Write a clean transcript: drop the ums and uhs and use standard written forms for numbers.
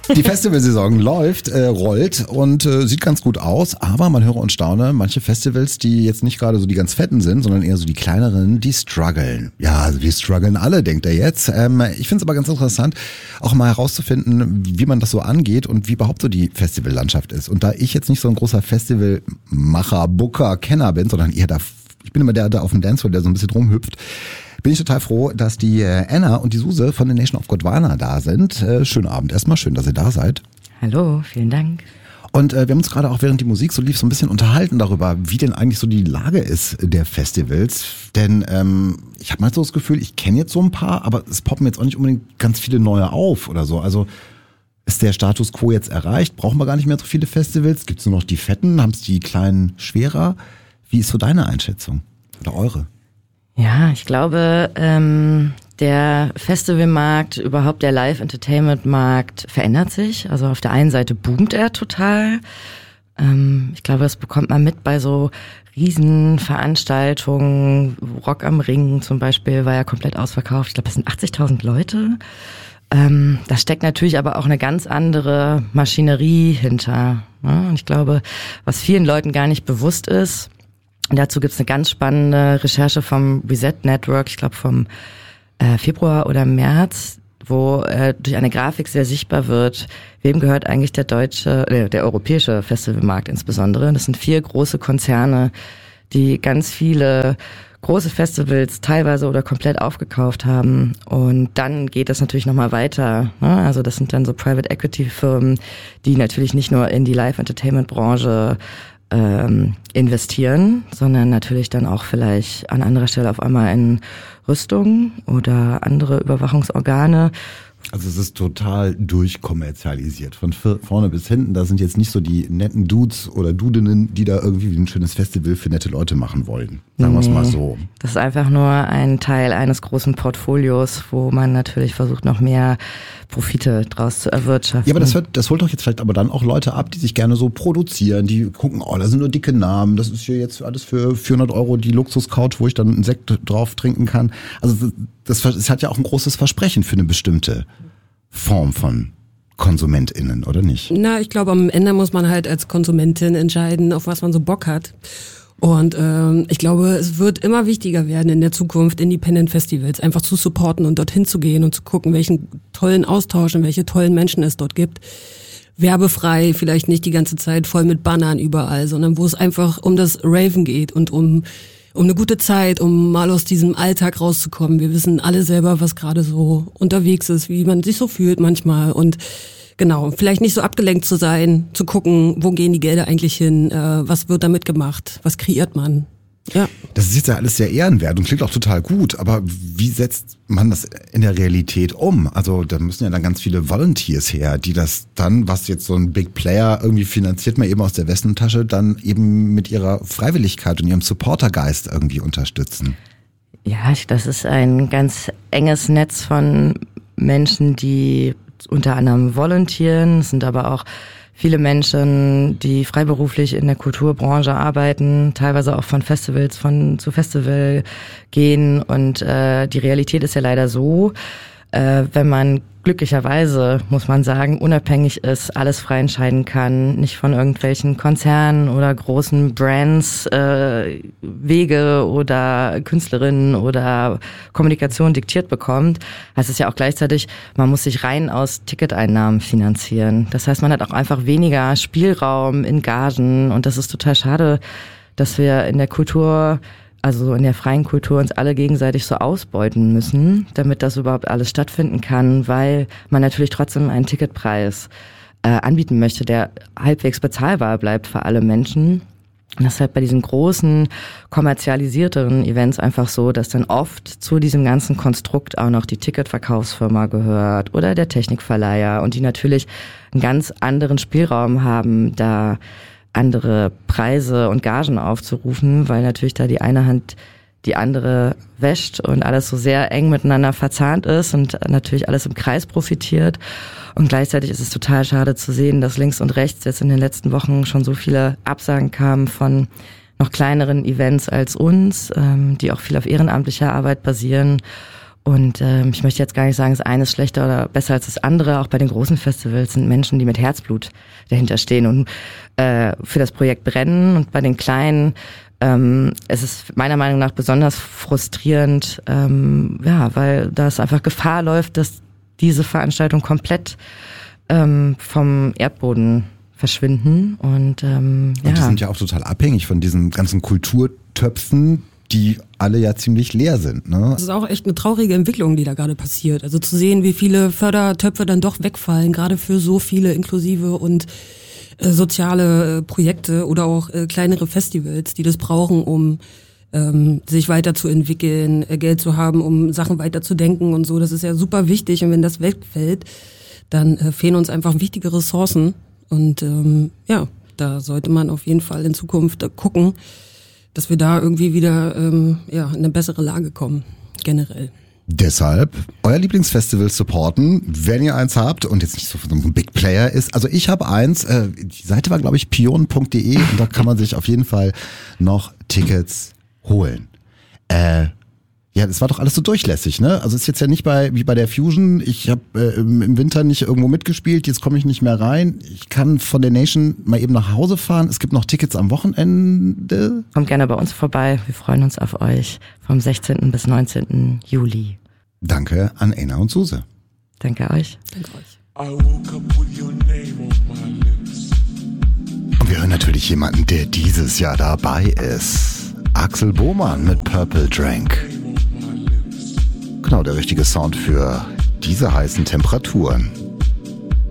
Die Festivalsaison läuft, rollt und sieht ganz gut aus, aber man höre und staune, manche Festivals, die jetzt nicht gerade so die ganz fetten sind, sondern eher so die kleineren, die strugglen. Ja, also wir strugglen alle, denkt er jetzt. Ich finde es aber ganz interessant, auch mal herauszufinden, wie man das so angeht und wie überhaupt so die Festivallandschaft ist. Und da ich jetzt nicht so ein großer Festivalmacher, Booker, Kenner bin, sondern eher ich bin immer der da auf dem Dancefloor, der so ein bisschen rumhüpft, bin ich total froh, dass die Anna und die Suse von The Nation of Gondwana da sind. Schönen Abend erstmal, schön, dass ihr da seid. Hallo, vielen Dank. Und wir haben uns gerade auch, während die Musik so lief, so ein bisschen unterhalten darüber, wie denn eigentlich so die Lage ist der Festivals. Denn ich habe mal so das Gefühl, ich kenne jetzt so ein paar, aber es poppen jetzt auch nicht unbedingt ganz viele neue auf oder so. Also ist der Status quo jetzt erreicht? Brauchen wir gar nicht mehr so viele Festivals? Gibt es nur noch die Fetten? Haben es die Kleinen schwerer? Wie ist so deine Einschätzung oder eure? Ja, ich glaube, der Festivalmarkt, überhaupt der Live-Entertainment-Markt verändert sich. Also auf der einen Seite boomt er total. Ich glaube, das bekommt man mit bei so Riesenveranstaltungen. Rock am Ring zum Beispiel war ja komplett ausverkauft. Ich glaube, das sind 80.000 Leute. Da steckt natürlich aber auch eine ganz andere Maschinerie hinter. Und ich glaube, was vielen Leuten gar nicht bewusst ist, dazu gibt's eine ganz spannende Recherche vom Reset Network, ich glaube vom Februar oder März, wo durch eine Grafik sehr sichtbar wird, wem gehört eigentlich der europäische Festivalmarkt insbesondere. Das sind 4 große Konzerne, die ganz viele große Festivals teilweise oder komplett aufgekauft haben. Und dann geht das natürlich nochmal weiter. Also das sind dann so Private Equity Firmen, die natürlich nicht nur in die Live-Entertainment-Branche investieren, sondern natürlich dann auch vielleicht an anderer Stelle auf einmal in Rüstung oder andere Überwachungsorgane. Also es ist total durchkommerzialisiert. Von vorne bis hinten, da sind jetzt nicht so die netten Dudes oder Dudinnen, die da irgendwie ein schönes Festival für nette Leute machen wollen. Sagen wir es mal so. Das ist einfach nur ein Teil eines großen Portfolios, wo man natürlich versucht, noch mehr Profite draus zu erwirtschaften. Ja, aber das holt doch jetzt vielleicht aber dann auch Leute ab, die sich gerne so produzieren, die gucken, oh, da sind nur dicke Namen, das ist hier jetzt alles für 400 € die Luxuscouch, wo ich dann einen Sekt drauf trinken kann. Also das hat ja auch ein großes Versprechen für eine bestimmte Form von KonsumentInnen, oder nicht? Na, ich glaube, am Ende muss man halt als Konsumentin entscheiden, auf was man so Bock hat. Und ich glaube, es wird immer wichtiger werden in der Zukunft, Independent Festivals einfach zu supporten und dorthin zu gehen und zu gucken, welchen tollen Austausch und welche tollen Menschen es dort gibt. Werbefrei, vielleicht nicht die ganze Zeit voll mit Bannern überall, sondern wo es einfach um das Raven geht und um eine gute Zeit, um mal aus diesem Alltag rauszukommen. Wir wissen alle selber, was gerade so unterwegs ist, wie man sich so fühlt manchmal und genau, vielleicht nicht so abgelenkt zu sein, zu gucken, wo gehen die Gelder eigentlich hin, was wird damit gemacht, was kreiert man. Ja. Das ist jetzt ja alles sehr ehrenwert und klingt auch total gut, aber wie setzt man das in der Realität um? Also da müssen ja dann ganz viele Volunteers her, die das dann, was jetzt so ein Big Player irgendwie finanziert, mal eben aus der Westentasche, dann eben mit ihrer Freiwilligkeit und ihrem Supportergeist irgendwie unterstützen. Ja, das ist ein ganz enges Netz von Menschen, die unter anderem volontieren. Es sind aber auch viele Menschen, die freiberuflich in der Kulturbranche arbeiten, teilweise auch von Festivals zu Festival gehen. Und die Realität ist ja leider so, wenn man glücklicherweise, muss man sagen, unabhängig ist, alles frei entscheiden kann, nicht von irgendwelchen Konzernen oder großen Brands Wege oder Künstlerinnen oder Kommunikation diktiert bekommt, heißt es ja auch gleichzeitig, man muss sich rein aus Ticketeinnahmen finanzieren. Das heißt, man hat auch einfach weniger Spielraum in Gagen und das ist total schade, dass wir in der Kultur, also in der freien Kultur, uns alle gegenseitig so ausbeuten müssen, damit das überhaupt alles stattfinden kann, weil man natürlich trotzdem einen Ticketpreis anbieten möchte, der halbwegs bezahlbar bleibt für alle Menschen. Und das ist halt bei diesen großen, kommerzialisierteren Events einfach so, dass dann oft zu diesem ganzen Konstrukt auch noch die Ticketverkaufsfirma gehört oder der Technikverleiher und die natürlich einen ganz anderen Spielraum haben, da andere Preise und Gagen aufzurufen, weil natürlich da die eine Hand die andere wäscht und alles so sehr eng miteinander verzahnt ist und natürlich alles im Kreis profitiert. Und gleichzeitig ist es total schade zu sehen, dass links und rechts jetzt in den letzten Wochen schon so viele Absagen kamen von noch kleineren Events als uns, die auch viel auf ehrenamtlicher Arbeit basieren. Und ich möchte jetzt gar nicht sagen, das eine ist schlechter oder besser als das andere. Auch bei den großen Festivals sind Menschen, die mit Herzblut dahinter stehen und für das Projekt brennen. Und bei den kleinen es ist meiner Meinung nach besonders frustrierend, weil da es einfach Gefahr läuft, dass diese Veranstaltung komplett vom Erdboden verschwinden. Und die sind ja auch total abhängig von diesen ganzen Kulturtöpfen, die alle ja ziemlich leer sind. Ne? Das ist auch echt eine traurige Entwicklung, die da gerade passiert. Also zu sehen, wie viele Fördertöpfe dann doch wegfallen, gerade für so viele inklusive und soziale Projekte oder auch kleinere Festivals, die das brauchen, um sich weiterzuentwickeln, Geld zu haben, um Sachen weiterzudenken und so. Das ist ja super wichtig. Und wenn das wegfällt, dann fehlen uns einfach wichtige Ressourcen. Und da sollte man auf jeden Fall in Zukunft gucken, dass wir da irgendwie wieder in eine bessere Lage kommen, generell. Deshalb euer Lieblingsfestival supporten, wenn ihr eins habt und jetzt nicht so ein Big Player ist. Also ich habe eins, die Seite war glaube ich pion.de und da kann man sich auf jeden Fall noch Tickets holen. Ja, das war doch alles so durchlässig, ne? Also ist jetzt ja nicht wie bei der Fusion. Ich habe im Winter nicht irgendwo mitgespielt, jetzt komme ich nicht mehr rein. Ich kann von der Nation mal eben nach Hause fahren. Es gibt noch Tickets am Wochenende. Kommt gerne bei uns vorbei. Wir freuen uns auf euch vom 16. bis 19. Juli. Danke an Anna und Suse. Danke euch. Danke euch. Und wir hören natürlich jemanden, der dieses Jahr dabei ist. Axel Bohmann mit Purple Drank. Genau, der richtige Sound für diese heißen Temperaturen.